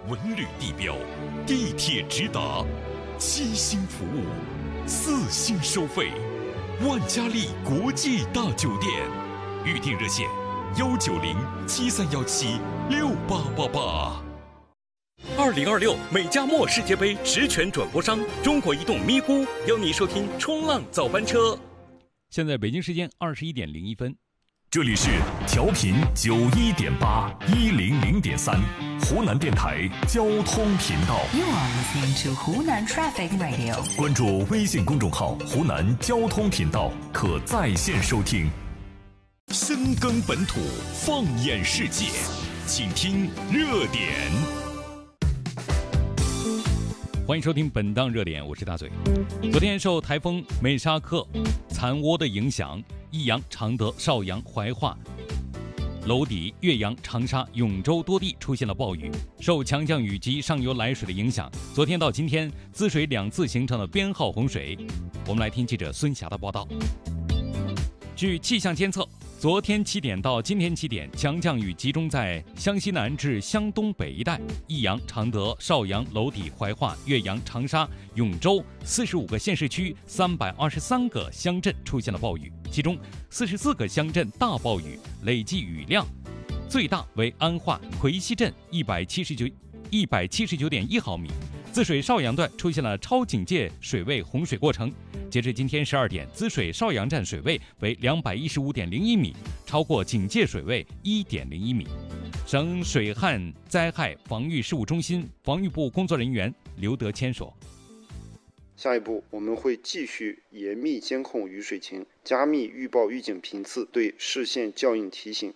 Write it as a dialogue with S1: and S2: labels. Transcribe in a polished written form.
S1: 文旅地标，地铁直达，7星服务，4星收费，万家丽国际大酒店，预订热线19073176888。2026美加墨世界杯实权转播商中国移动咪咕邀你收听冲浪早班车。
S2: 现在北京时间21:01。
S1: 这里是调频91.8，100.3，湖南电台交通频道。
S3: You are listening to 湖南 Traffic Radio。
S1: 关注微信公众号“湖南交通频道”，可在线收听。深耕本土，放眼世界，请听热点。
S2: 欢迎收听本档热点，我是大嘴。昨天受台风美沙克残涡的影响，益阳、常德、邵阳、怀化、娄底、岳阳、长沙、永州多地出现了暴雨。受强降雨及上游来水的影响，昨天到今天滋水2次形成了编号洪水。我们来听记者孙霞的报道。据气象监测，昨天7点到今天7点，强降雨集中在湘西南至湘东北一带，益阳、常德、邵阳、娄底、怀化、岳阳、长沙、永州45个县市区323个乡镇出现了暴雨，其中44个乡镇大暴雨，累计雨量最大为安化奎西镇179.1毫米。滋水邵阳段出现了超警戒水位洪水过程，截至今天12点，滋水邵阳站水位为215.01米，超过警戒水位1.01米。省水旱灾害防御事务中心防御部工作人员刘德谦说：
S4: 下一步，我们会继续严密监控雨水情，加密预报预警频次，对市县校应提醒